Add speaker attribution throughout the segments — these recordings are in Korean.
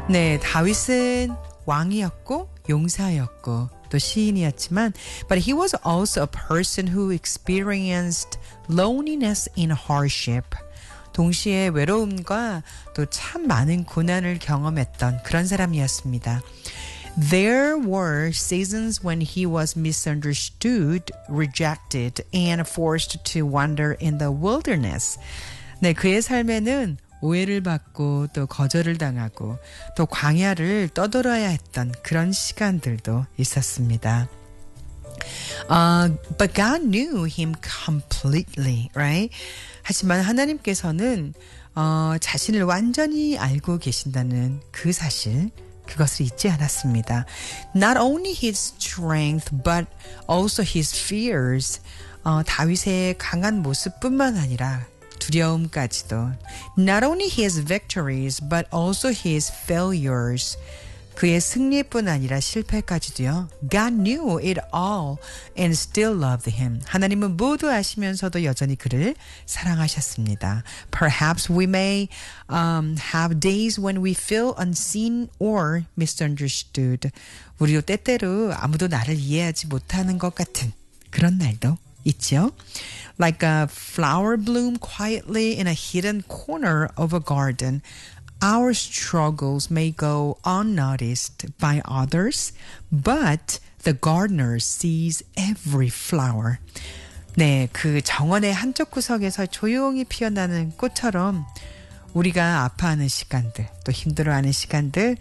Speaker 1: 네, 다윗은 왕이었고 용사였고 또 시인이었지만 but he was also a person who experienced loneliness and hardship. 동시에 외로움과 또 참 많은 고난을 경험했던 그런 사람이었습니다. There were seasons when he was misunderstood, rejected, and forced to wander in the wilderness. 네, 그의 삶에는 오해를 받고 또 거절을 당하고 또 광야를 떠돌아야 했던 그런 시간들도 있었습니다. But God knew him completely, right? 하지만 하나님께서는 자신을 완전히 알고 계신다는 그 사실, 그것을 잊지 않았습니다. Not only his strength, but also his fears. 다윗의 강한 모습뿐만 아니라 두려움까지도. Not only his victories, but also his failures. 그의 승리뿐 아니라 실패까지도요. God knew it all and still loved him. 하나님은 모두 아시면서도 여전히 그를 사랑하셨습니다. Perhaps we may have days when we feel unseen or misunderstood. 우리도 때때로 아무도 나를 이해하지 못하는 것 같은 그런 날도 있죠. Like a flower bloom quietly in a hidden corner of a garden. Our struggles may go unnoticed by others, but the gardener sees every flower. 네, 그 정원의 한쪽 구석에서 조용히 피어나는 꽃처럼 우리가 아파하는 시간들, 또 힘들어하는 시간들,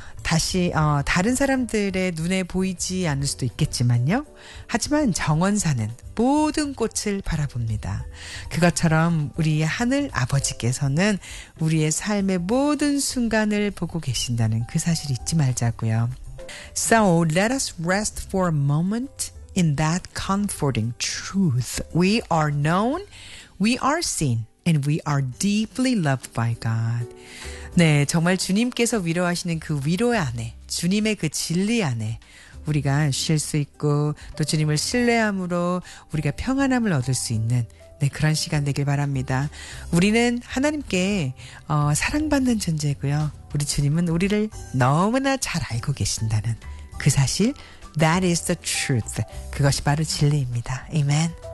Speaker 1: 다시 다른 사람들의 눈에 보이지 않을 수도 있겠지만요. 하지만 정원사는 모든 꽃을 바라봅니다. 그것처럼 우리의 하늘 아버지께서는 우리의 삶의 모든 순간을 보고 계신다는 그 사실 잊지 말자고요. So let us rest for a moment in that comforting truth. We are known, we are seen, and we are deeply loved by God. 네, 정말 주님께서 위로하시는 그 위로 안에, 주님의 그 진리 안에 우리가 쉴 수 있고 또 주님을 신뢰함으로 우리가 평안함을 얻을 수 있는 네, 그런 시간 되길 바랍니다. 우리는 하나님께 사랑받는 존재고요. 우리 주님은 우리를 너무나 잘 알고 계신다는 그 사실, that is the truth. 그것이 바로 진리입니다. Amen.